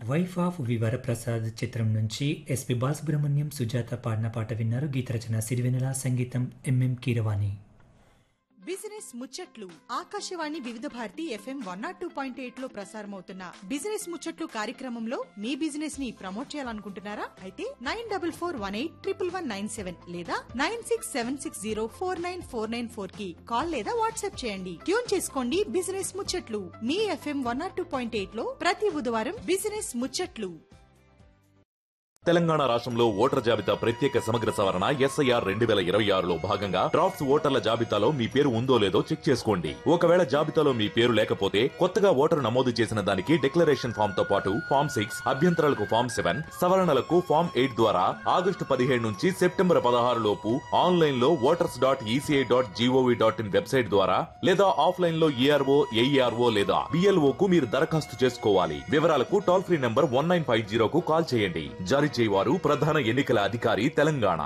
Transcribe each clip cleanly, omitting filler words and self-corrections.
Wife of వి వరప్రసాద్ చిత్రం నుంచి SP Balasubrahmanyam Sujatha పాడిన పాట విన్నారు. గీత రచన సిరివెన్నెల, సంగీతం ఎంఎం కీరవాణి. బిజినెస్ ముచ్చట్లు ఆకాశవాణి వివిధ భారతి FM 102.8 లో ప్రసారమవుతున్న బిజినెస్ ముచ్చట్లు కార్యక్రమంలో మీ బిజినెస్ ని ప్రమోట్ చేయాలనుకుంటున్నారా? అయితే 9448111197 లేదా 9676049494 కి కాల్ లేదా వాట్సాప్ చేయండి. ట్యూన్ చేసుకోండి బిజినెస్ ముచ్చట్లు మీ FM 102.8 లో ప్రతి బుధవారం బిజినెస్ ముచ్చట్లు. తెలంగాణ రాష్ట్రంలో ఓటర్ జాబితా ప్రత్యేక సమగ్ర సవరణ SIR 2026లో భాగంగా డ్రాఫ్ట్స్ ఓటర్ల జాబితాలో మీ పేరు ఉందో లేదో చెక్ చేసుకోండి. ఒకవేళ జాబితాలో మీ పేరు లేకపోతే కొత్తగా ఓటరు నమోదు చేసిన దానికి డిక్లరేషన్ ఫామ్ తో పాటు ఫామ్ 6, అభ్యంతరాలకు ఫామ్ 7, సవరణలకు ఫామ్ 8 ద్వారా ఆగస్టు 17 నుంచి సెప్టెంబర్ 16 లోపు ఆన్లైన్ లో voters.eci.gov.in వెబ్సైట్ ద్వారా లేదా ఆఫ్లైన్ లో ERO, AERO లేదా BLO కు మీరు దరఖాస్తు చేసుకోవాలి. వివరాలకు టోల్ ఫ్రీ నంబర్ 1950 కు కాల్ చేయండి. జారీ చేయవారు ప్రధాన ఎన్నికల అధికారి తెలంగాణ.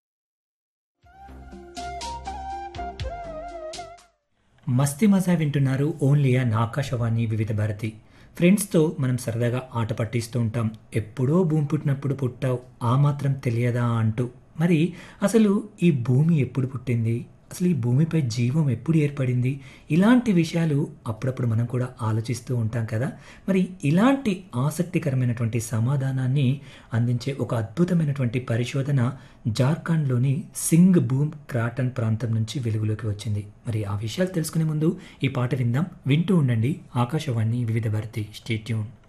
మస్తి మజా వింటున్నారు ఓన్లీ ఆన్ ఆకాశవాణి వివిధ భారతి. ఫ్రెండ్స్తో మనం సరదాగా ఆట పట్టిస్తూ ఉంటాం. ఎప్పుడో భూమి పుట్టినప్పుడు పుట్టావు ఆ మాత్రం తెలియదా అంటూ. మరి అసలు ఈ భూమి ఎప్పుడు పుట్టింది, అసలు ఈ భూమిపై జీవం ఎప్పుడు ఏర్పడింది, ఇలాంటి విషయాలు అప్పుడప్పుడు మనం కూడా ఆలోచిస్తూ ఉంటాం కదా. మరి ఇలాంటి ఆసక్తికరమైనటువంటి సమాధానాన్ని అందించే ఒక అద్భుతమైనటువంటి పరిశోధన జార్ఖండ్లోని సింగ్ భూమ్ క్రాటన్ ప్రాంతం నుంచి వెలుగులోకి వచ్చింది. మరి ఆ విషయాలు తెలుసుకునే ముందు ఈ పాట విందాం. వింటూ ఉండండి ఆకాశవాణి వివిధ భారతి. Stay tune.